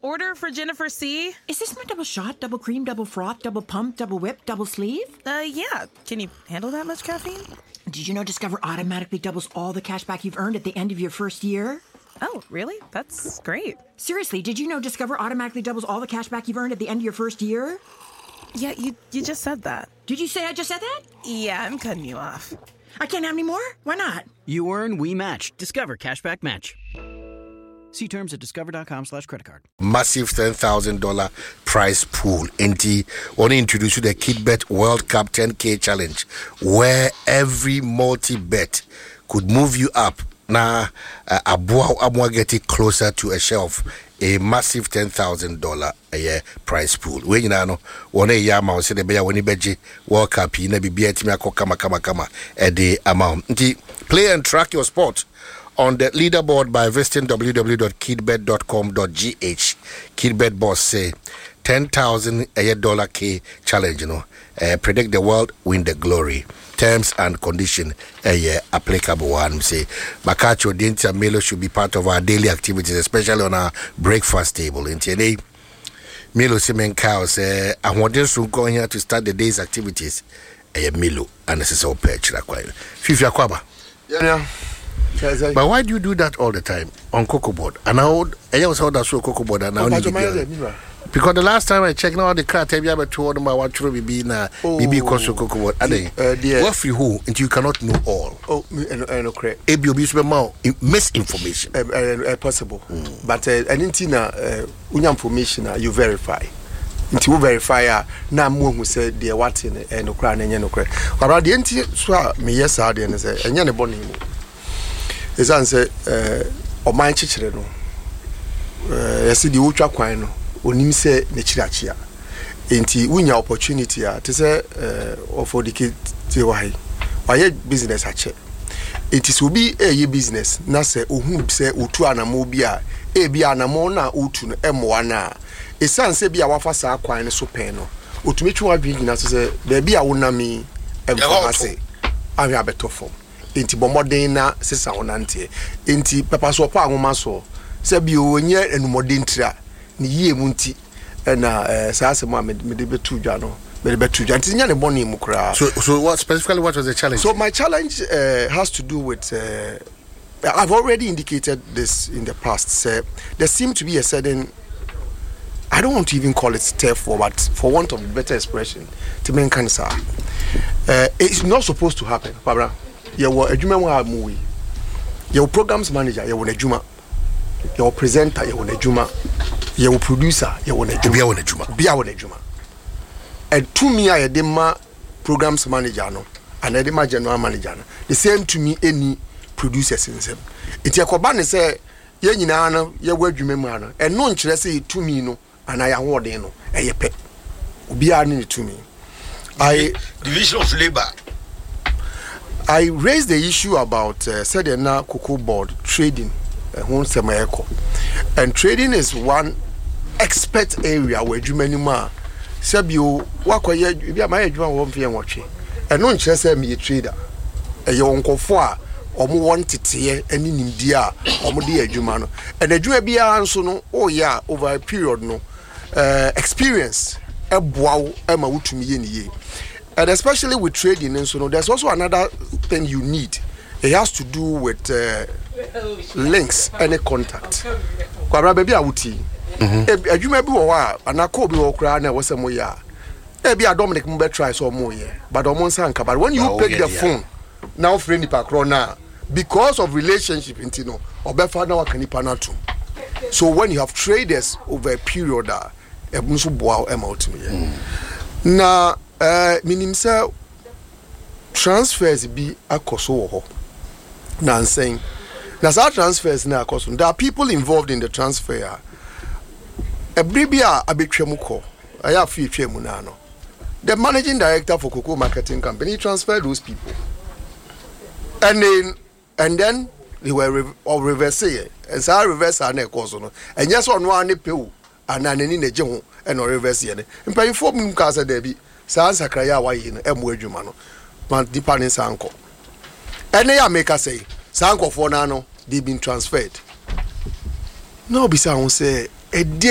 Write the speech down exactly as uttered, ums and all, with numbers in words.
order for Jennifer C. Is this my double shot, double cream, double froth, double pump, double whip, double sleeve? Uh, yeah. Can you handle that much caffeine? Did you know Discover automatically doubles all the cash back you've earned at the end of your first year? Oh, really? That's great. Seriously, did you know Discover automatically doubles all the cash back you've earned at the end of your first year? Yeah, you, you just said that. Did you say I just said that? Yeah, I'm cutting you off. I can't have any more? Why not? You earn, we match. Discover Cashback Match. See terms at discover.com slash credit card. Massive ten thousand dollars prize pool. N T want to introduce you the KidBet World Cup ten K Challenge, where every multi-bet could move you up. Now, uh, Abua Abua getting closer to a shelf. A massive ten thousand dollars a year prize pool. When you know, one a year, I said, the bear when you beji World Cup, you never be a team, kama kama kama, a day amount. Play and track your sport on the leaderboard by visiting w w w dot kidbet dot com dot g h. KidBet boss say ten thousand a year dollar K challenge, you know. Uh, predict the world, win the glory. Terms and condition a uh, year applicable one. Say Bakacho Dintia Melo should be part of our daily activities, especially on our breakfast table. In today, Melo Semen Cow say I want this to go here to start the day's activities. A uh, Melo and this is all perch like Fifi Akwaba. Yeah. But why do you do that all the time on Cocoa Board? And I would I was order so Cocoa Board and now because the last time I checked now the car tell me about two of them I want to be na maybe because of Cocoa Board. Are they? What free who? And you cannot know all. Oh, I know correct. A B O B misinformation. Uh, uh, uh, possible. Mm. But uh, I didn't know uh, information uh, you verify. Until you verify now more who said the what in and no crown and no correct. But the anti so me yes I didn't say and yan bonny. Is answer uh of my children. Uh, I see the ultra quino. Onim say nechirachia enti wunya opportunity a te say eh of for the kid te why why business ache enti so bi e business na say ohun say otu anamo bi a e bi anamo na otu no emwa na e san say bi a wafa sa kwan ne so pen no otumetwe wa bi gina so say be bi a wonami emfa ase ahwe abeto form enti bomodin na sesa wonante enti papa so pa anwoma so say bi onye enumodin tira ni yie munti na eh saase mo me de betu dwa no me de betu dwa ntinya ne boni mu kura. So so what specifically what was the challenge? So my challenge uh, has to do with uh, I've already indicated this in the past. So there seemed to be a certain, I don't want to even call it theft, but for want of a better expression, to make cancer. Uh, it's not supposed to happen. Pabra, you were a Juma movie. Your programs manager, you were a Juma. Your presenter, you were a Juma. Your producer, you were a Juma. Be a Juma. And to me, I had my programs manager, no, and I had my general manager. The same to me, any producers in them. It's a Kobani say, Yanina, your word you remember, and no interest say to me, no, and I am what they know, a pet. Be it to me. I division of labor. I raised the issue about uh, said na cocoa board trading, uh, and trading is one expert area where you many more. Sabio, what you be my adjutant one for watching, and no interest me a trader. A young cofoa or more wanted here and in India or more dear Jumano, and the Jew be answer no, oh yeah, over a period no uh, experience. A wow, Emma would to me in ye. And especially with trading, and so no, there's also another thing you need. It has to do with uh, links and a contact. Kwara baby, I would see. If you may be a while, and I could be all crying, was some way. Maybe a Dominic Mumbai tries or more, but almost anchor. But when you oh, pick yeah, the yeah. phone, now friendly pakrona, because of relationship, intino, or better now can you so when you have traders over a period, uh, a musu bow amount me. Now, uh, meaning sir, transfers be a coso. Now I'm saying, now our transfers now cost. There are people involved in the transfer. A bribia a bit tremuko. I have few tremunano. The managing director for Cocoa Marketing Company transferred those people, and then and then they were re- or reverse it, and so I reverse our neck also. And yes, on one pay and an in the jung and or reverse it. And pay for me, Casa Debbie, Sansa Craya, why in M. Wedjumano, but depending Sanko. And they are make us say, Sanko for Nano, they've been transferred. No, be sound say, a